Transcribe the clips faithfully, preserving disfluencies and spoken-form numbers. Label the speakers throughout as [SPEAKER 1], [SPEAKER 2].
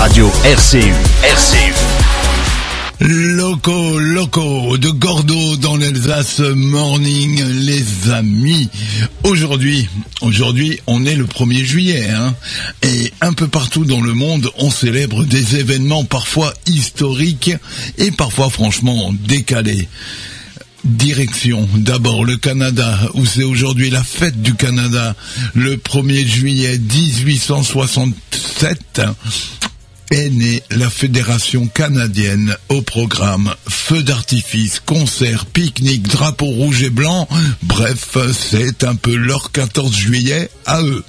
[SPEAKER 1] radio R C U. R C U.
[SPEAKER 2] Loco, loco, de Gordo dans l'Alsace Morning, les amis. Aujourd'hui, aujourd'hui, on est le premier juillet, hein. Et un peu partout dans le monde, on célèbre des événements parfois historiques et parfois franchement décalés. Direction d'abord le Canada, où c'est aujourd'hui la fête du Canada, le premier juillet dix-huit cent soixante-sept. Est née la Fédération canadienne, au programme feux d'artifice, concerts, pique-niques, drapeaux rouges et blancs. Bref, c'est un peu leur quatorze juillet à eux.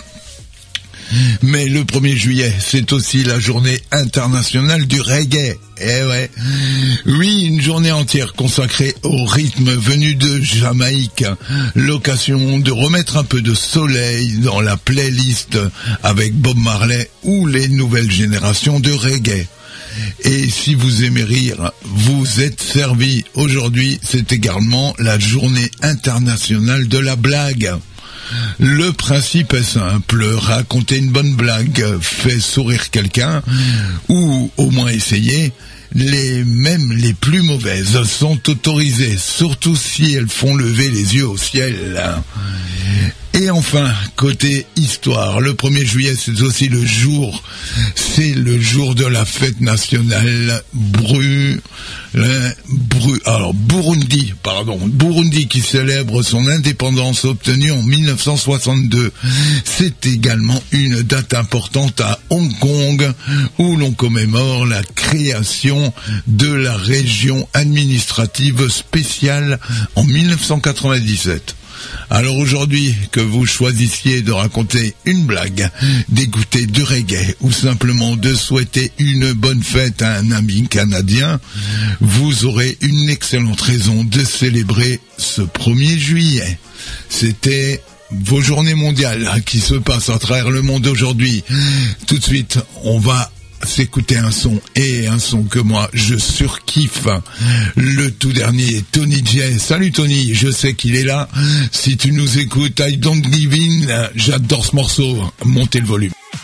[SPEAKER 2] Mais le premier juillet, c'est aussi la journée internationale du reggae. Eh ouais. Oui, une journée entière consacrée au rythme venu de Jamaïque. L'occasion de remettre un peu de soleil dans la playlist avec Bob Marley ou les nouvelles générations de reggae. Et si vous aimez rire, vous êtes servi. Aujourd'hui, c'est également la journée internationale de la blague. Le principe est simple, raconter une bonne blague fait sourire quelqu'un, ou au moins essayer. Les mêmes les plus mauvaises sont autorisées, surtout si elles font lever les yeux au ciel. Et enfin, côté histoire, le premier juillet, c'est aussi le jour, c'est le jour de la fête nationale Bru, Bru, alors Burundi, pardon, Burundi qui célèbre son indépendance obtenue en mille neuf cent soixante-deux. C'est également une date importante à Hong Kong, où l'on commémore la création de la région administrative spéciale en mille neuf cent quatre-vingt-dix-sept. Alors aujourd'hui, que vous choisissiez de raconter une blague, d'écouter du reggae ou simplement de souhaiter une bonne fête à un ami canadien, vous aurez une excellente raison de célébrer ce premier juillet. C'était vos journées mondiales qui se passent à travers le monde aujourd'hui. Tout de suite, on va s'écouter un son, et un son que moi je surkiffe. Le tout dernier, Tony J. Salut Tony, je sais qu'il est là. Si tu nous écoutes, I Don't Give In, j'adore ce morceau. Montez le volume.